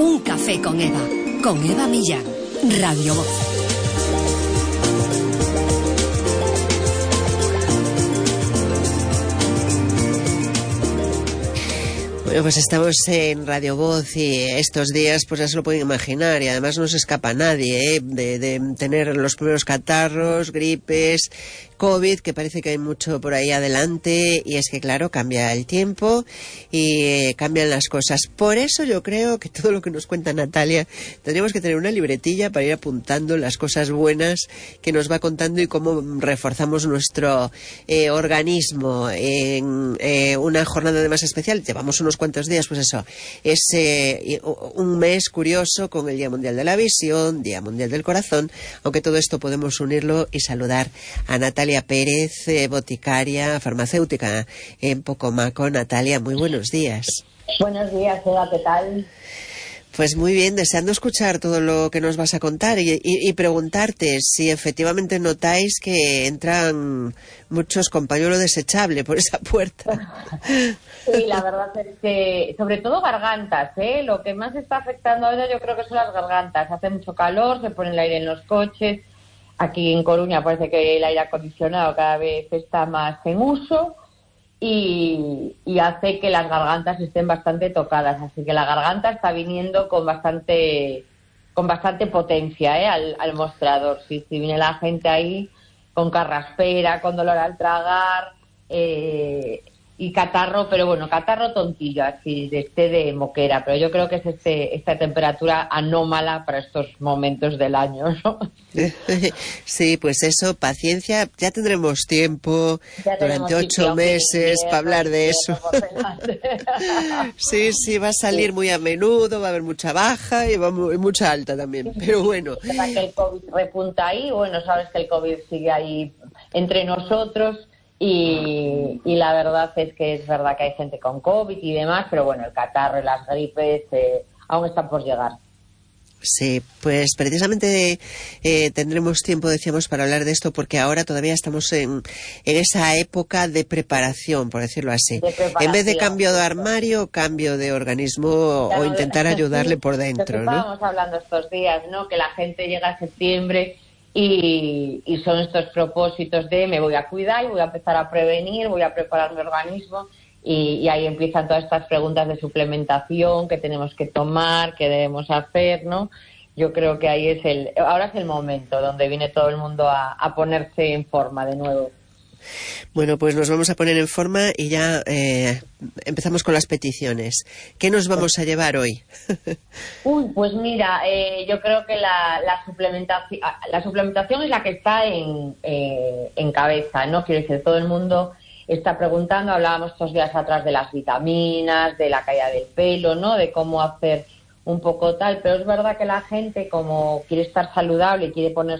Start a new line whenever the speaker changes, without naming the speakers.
Un café con Eva Millán, Radio Voz.
Bueno, pues estamos en Radio Voz y estos días pues ya se lo pueden imaginar y además no se escapa nadie de tener los primeros catarros, gripes, COVID, que parece que hay mucho por ahí adelante, y es que claro, cambia el tiempo y cambian las cosas. Por eso yo creo que todo lo que nos cuenta Natalia tendríamos que tener una libretilla para ir apuntando las cosas buenas que nos va contando y cómo reforzamos nuestro organismo en una jornada además especial. Llevamos unos cuantos días, pues eso, es un mes curioso con el Día Mundial de la Visión, Día Mundial del Corazón, aunque todo esto podemos unirlo y saludar a Natalia Pérez, boticaria, farmacéutica en Pocomaco. Natalia, muy buenos días.
Buenos días, Eva, ¿qué tal?
Pues muy bien, deseando escuchar todo lo que nos vas a contar y preguntarte si efectivamente notáis que entran muchos con pañuelo desechable por esa puerta.
Sí, la verdad es que, sobre todo gargantas, lo que más está afectando ahora yo creo que son las gargantas. Hace mucho calor, se pone el aire en los coches. Aquí en Coruña parece que el aire acondicionado cada vez está más en uso y hace que las gargantas estén bastante tocadas. Así que la garganta está viniendo con bastante potencia al mostrador. Sí, viene la gente ahí con carraspera, con dolor al tragar y catarro, pero bueno, catarro tontillo, así de moquera. Pero yo creo que es esta temperatura anómala para estos momentos del año, ¿no?
Sí, pues eso, paciencia, ya tendremos tiempo durante 8 meses para hablar de eso. Sí, va a salir muy a menudo, va a haber mucha baja y mucha alta también, pero bueno.
Es verdad que el COVID repunta ahí, bueno, sabes que el COVID sigue ahí entre nosotros y la verdad es verdad que hay gente con COVID y demás, pero bueno, el catarro y las gripes aún están por llegar.
Sí, pues precisamente tendremos tiempo, decíamos, para hablar de esto, porque ahora todavía estamos en esa época de preparación, por decirlo así. En vez de cambio de armario, cambio de organismo o intentar ayudarle por dentro, ¿no?
Estábamos hablando estos días, ¿no? Que la gente llega a septiembre y son estos propósitos de me voy a cuidar y voy a empezar a prevenir, voy a preparar mi organismo. Y ahí empiezan todas estas preguntas de suplementación, qué tenemos que tomar, qué debemos hacer, ¿no? Yo creo que ahí ahora es el momento donde viene todo el mundo a ponerse en forma de nuevo.
Bueno, pues nos vamos a poner en forma y ya empezamos con las peticiones. ¿Qué nos vamos a llevar hoy?
Pues mira, yo creo que la suplementación es la que está en cabeza, ¿no? Quiero decir, todo el mundo está preguntando, hablábamos estos días atrás de las vitaminas, de la caída del pelo, ¿no? De cómo hacer un poco tal, pero es verdad que la gente, como quiere estar saludable y quiere poner